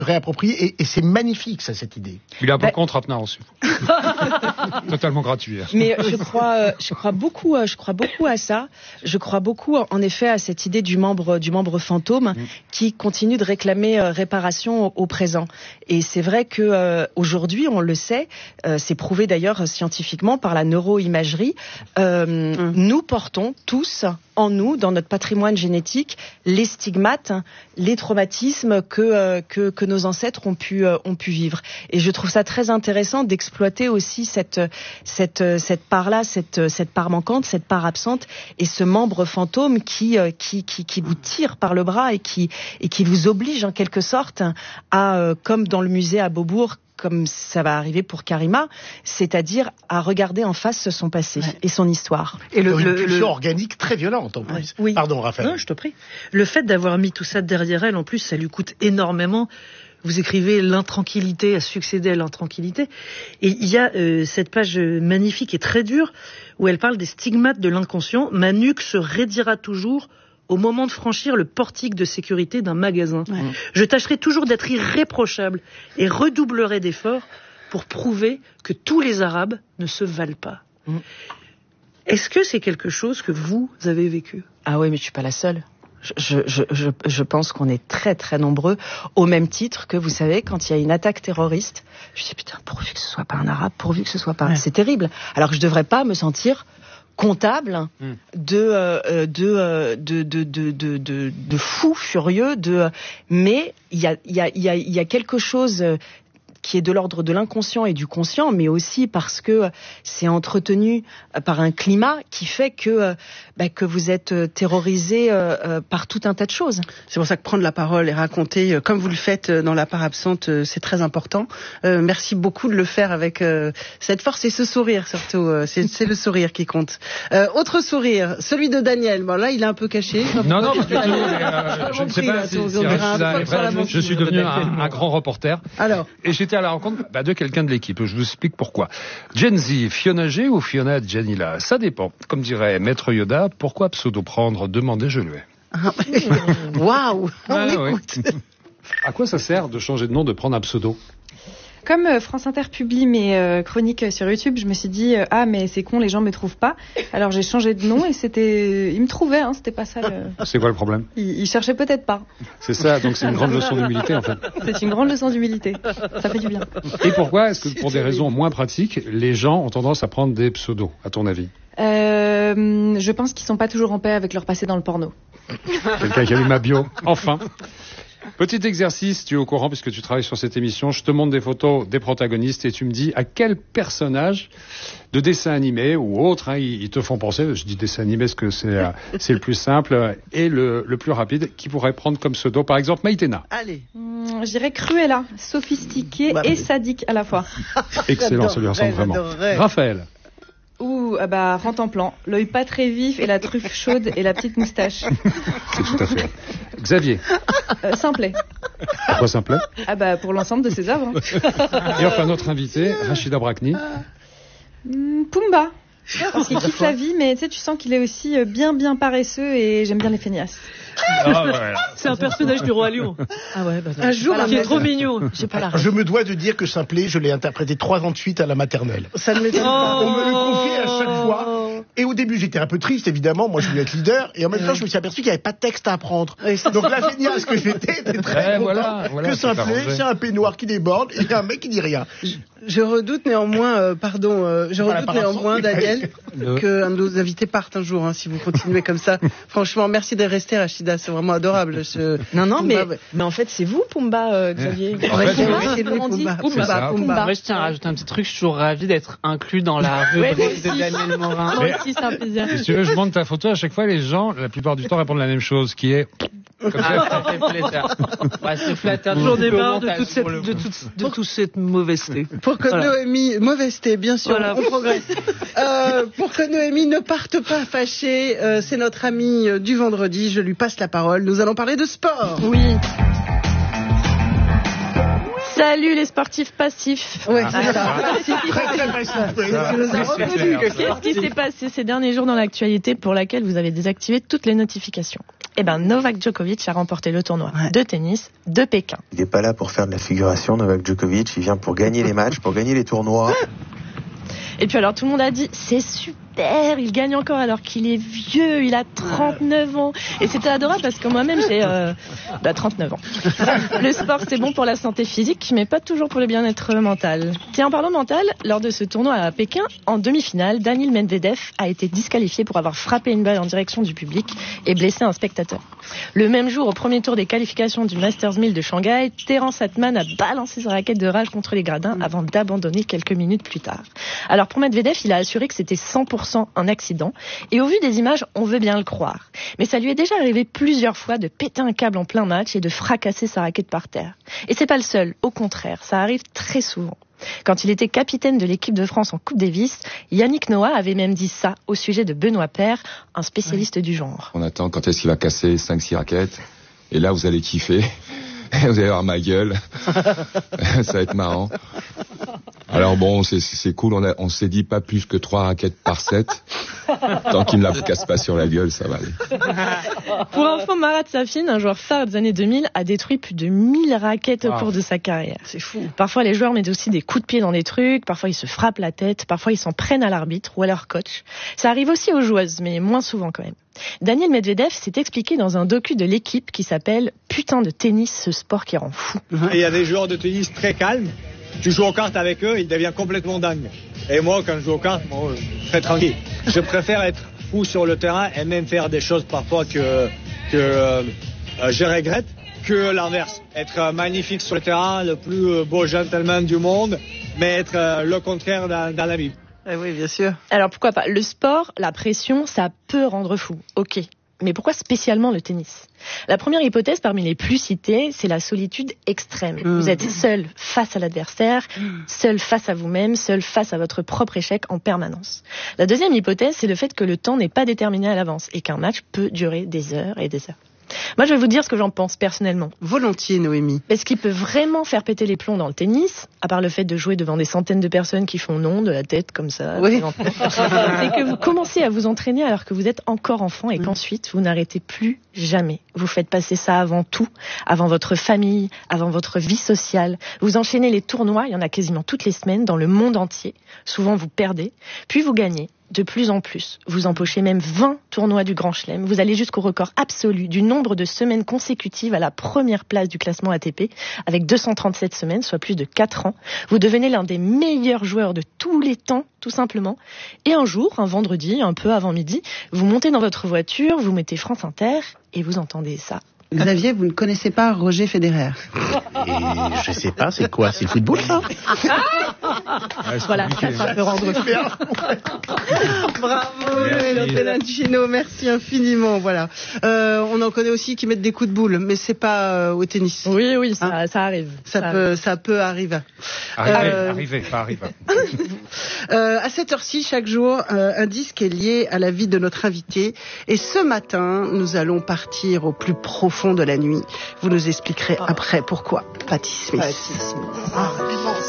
réapproprier et c'est magnifique ça, cette idée. Il a un peu contre Rapnard aussi. Totalement gratuit. Mais je crois beaucoup à ça. Je crois beaucoup en effet à cette idée du membre fantôme qui continue de réclamer réparation au présent. Et c'est vrai que aujourd'hui, on le sait, c'est prouvé d'ailleurs scientifiquement par la neuroimagerie, nous portons tous en nous, dans notre patrimoine génétique, les stigmates, les traumatismes que nos ancêtres ont pu vivre. Et je trouve ça très intéressant d'exploiter aussi cette part-là, cette part manquante, cette part absente, et ce membre fantôme qui vous tire par le bras et qui vous oblige en quelque sorte à, comme dans le musée à Beaubourg, comme ça va arriver pour Karima, c'est-à-dire à regarder en face son passé et son histoire. Et une pulsion organique très violente en plus. Ouais. Oui. Pardon, Raphaël. Non, je te prie. Le fait d'avoir mis tout ça derrière elle, en plus, ça lui coûte énormément. Vous écrivez l'intranquillité a succédé à l'intranquillité. Et il y a cette page magnifique et très dure où elle parle des stigmates de l'inconscient. Ma nuque se raidira toujours au moment de franchir le portique de sécurité d'un magasin. Ouais. Je tâcherai toujours d'être irréprochable et redoublerai d'efforts pour prouver que tous les Arabes ne se valent pas. Est-ce que c'est quelque chose que vous avez vécu ? Ah oui, mais je suis pas la seule. Je pense qu'on est très très nombreux, au même titre que, vous savez, quand il y a une attaque terroriste, je dis putain, pourvu que ce soit pas un Arabe, pourvu que ce soit pas... Ouais. C'est terrible. Alors que je devrais pas me sentir comptable de fous furieux, mais il y a quelque chose qui est de l'ordre de l'inconscient et du conscient, mais aussi parce que c'est entretenu par un climat qui fait que vous êtes terrorisé par tout un tas de choses. C'est pour ça que prendre la parole et raconter, comme vous le faites dans La part absente, c'est très important. Merci beaucoup de le faire avec cette force et ce sourire surtout. C'est le sourire qui compte. Autre sourire, celui de Daniel. Bon là, il est un peu caché. Non, pas du tout. Je ne sais pas si je suis devenu un grand reporter. Alors. Et j'étais à la rencontre de quelqu'un de l'équipe. Je vous explique pourquoi. Gen Z, Fiona G ou Fiona Janila? Ça dépend. Comme dirait Maître Yoda, pourquoi pseudo prendre? Demandez-je lui. Waouh. À quoi ça sert de changer de nom, de prendre un pseudo? Comme France Inter publie mes chroniques sur YouTube, je me suis dit mais c'est con, les gens me trouvent pas. Alors j'ai changé de nom et ils me trouvaient, c'était pas ça le... C'est quoi le problème? Ils cherchaient peut-être pas. C'est ça, donc c'est une grande leçon d'humilité en fait. C'est une grande leçon d'humilité. Ça fait du bien. Et pourquoi est-ce que pour des raisons moins pratiques, les gens ont tendance à prendre des pseudos, à ton avis? Je pense qu'ils sont pas toujours en paix avec leur passé dans le porno. Quelqu'un qui a lu ma bio, enfin. Petit exercice, tu es au courant puisque tu travailles sur cette émission. Je te montre des photos des protagonistes et tu me dis à quel personnage de dessin animé ou autre ils te font penser. Je dis dessin animé parce que c'est le plus simple et le plus rapide, qui pourrait prendre comme pseudo. Par exemple, Maïtena. Allez. Je dirais Cruella, sophistiquée et sadique à la fois. Excellent, ça lui ressemble vraiment. Raphaël. Rantanplan, l'œil pas très vif et la truffe chaude et la petite moustache. C'est tout à fait. Xavier. Simplet. Pourquoi Simplet? Pour l'ensemble de ses œuvres. Et enfin notre invité, Rachida Brakni. Pumba. Parce qu'il kiffe la vie, mais tu sens qu'il est aussi bien paresseux et j'aime bien les feignasses. C'est un personnage du Roi Lion. Un jour, qui est trop mignon. Je me dois de dire que Simplet, je l'ai interprété 3 ans de suite à la maternelle. Ça ne m'étonne pas. On me le confiait à chaque fois. Et au début, j'étais un peu triste, évidemment. Moi, je voulais être leader. Et en même temps, je me suis aperçu qu'il n'y avait pas de texte à apprendre. Donc la feignasse que j'étais était très content que Simplet, c'est un peignoir qui déborde et un mec qui dit rien. Je redoute néanmoins, Daniel, qu'un de nos invités parte un jour, si vous continuez comme ça. Franchement, merci de rester, Rachida, c'est vraiment adorable. Non, mais en fait, c'est vous, Pumba, Xavier. C'est lui, Pumba. Moi, je tiens à rajouter un petit truc, je suis toujours ravi d'être inclus dans la rubrique de Daniel Morin. Moi aussi, c'est un plaisir. Si tu veux, je montre ta photo, à chaque fois, les gens, la plupart du temps, répondent la même chose, qui est... Comme ça fait plaisir. C'est flatteur. J'en ai marre de toute cette mauvaiseté. Pour que Noémie, mauvaiseté, bien sûr, on progresse. Pour que Noémie ne parte pas fâchée, c'est notre amie du vendredi, je lui passe la parole. Nous allons parler de sport. Oui. Salut les sportifs passifs. Ouais, Très passif. Qu'est-ce qui s'est passé ces derniers jours dans l'actualité pour laquelle vous avez désactivé toutes les notifications ? Eh ben, Novak Djokovic a remporté le tournoi de tennis de Pékin. Il n'est pas là pour faire de la figuration, Novak Djokovic. Il vient pour gagner les matchs, pour gagner les tournois. Et puis alors tout le monde a dit c'est super, il gagne encore alors qu'il est vieux, il a 39 ans. Et c'était adorable parce que moi-même j'ai 39 ans. Le sport c'est bon pour la santé physique mais pas toujours pour le bien-être mental. Tiens, en parlant mental, lors de ce tournoi à Pékin, en demi-finale, Daniil Medvedev a été disqualifié pour avoir frappé une balle en direction du public et blessé un spectateur. Le même jour, au premier tour des qualifications du Masters 1000 de Shanghai, Terence Atman a balancé sa raquette de rage contre les gradins avant d'abandonner quelques minutes plus tard. Alors pour Medvedev, il a assuré que c'était 100% un accident. Et au vu des images, on veut bien le croire. Mais ça lui est déjà arrivé plusieurs fois de péter un câble en plein match et de fracasser sa raquette par terre. Et c'est pas le seul, au contraire, ça arrive très souvent. Quand il était capitaine de l'équipe de France en Coupe Davis, Yannick Noah avait même dit ça au sujet de Benoît Paire, un spécialiste du genre. On attend quand est-ce qu'il va casser 5-6 raquettes. Et là, vous allez kiffer. Vous allez voir ma gueule. Ça va être marrant. Alors bon, c'est cool. On s'est dit pas plus que 3 raquettes par set. Tant qu'il ne la casse pas sur la gueule, ça va aller. Pour info, Marat Safin, un joueur phare des années 2000, a détruit plus de 1000 raquettes au cours de sa carrière. C'est fou. Parfois, les joueurs mettent aussi des coups de pied dans des trucs. Parfois, ils se frappent la tête. Parfois, ils s'en prennent à l'arbitre ou à leur coach. Ça arrive aussi aux joueuses, mais moins souvent quand même. Daniil Medvedev s'est expliqué dans un docu de l'équipe qui s'appelle « Putain de tennis, ce sport qui rend fou ». Il y a des joueurs de tennis très calmes. Tu joues aux cartes avec eux, ils deviennent complètement dingues. Et moi, quand je joue aux cartes, moi, je suis très tranquille. Je préfère être fou sur le terrain et même faire des choses parfois que je regrette que l'inverse. Être magnifique sur le terrain, le plus beau gentleman du monde, mais être le contraire dans la vie. Eh oui, bien sûr. Alors pourquoi pas ? Le sport, la pression, ça peut rendre fou. Ok. Mais pourquoi spécialement le tennis ? La première hypothèse parmi les plus citées, c'est la solitude extrême. Vous êtes seul face à l'adversaire, seul face à vous-même, seul face à votre propre échec en permanence. La deuxième hypothèse, c'est le fait que le temps n'est pas déterminé à l'avance et qu'un match peut durer des heures et des heures. Moi, je vais vous dire ce que j'en pense personnellement. Volontiers, Noémie. Est-ce qui peut vraiment faire péter les plombs dans le tennis, à part le fait de jouer devant des centaines de personnes qui font non de la tête comme ça, oui. C'est que vous commencez à vous entraîner alors que vous êtes encore enfant et qu'ensuite vous n'arrêtez plus jamais. Vous faites passer ça avant tout, avant votre famille, avant votre vie sociale. Vous enchaînez les tournois, il y en a quasiment toutes les semaines dans le monde entier. Souvent vous perdez, puis vous gagnez. De plus en plus, vous empochez même 20 tournois du Grand Chelem. Vous allez jusqu'au record absolu du nombre de semaines consécutives à la première place du classement ATP, avec 237 semaines, soit plus de 4 ans. Vous devenez l'un des meilleurs joueurs de tous les temps, tout simplement. Et un jour, un vendredi, un peu avant midi, vous montez dans votre voiture, vous mettez France Inter et vous entendez ça. Xavier, vous ne connaissez pas Roger Federer. Et je sais pas, c'est quoi ? C'est le football, ça ? Voilà, ça peut rendre fou. Bravo, Leontelantino, merci infiniment. Voilà. On en connaît aussi qui mettent des coups de boule, mais c'est pas au tennis. Oui, ça arrive. Ça peut arriver. Arriver, pas arriver. À cette heure-ci, chaque jour, un disque est lié à la vie de notre invité. Et ce matin, nous allons partir au plus profond de la nuit. Vous nous expliquerez après pourquoi. Patti Smith.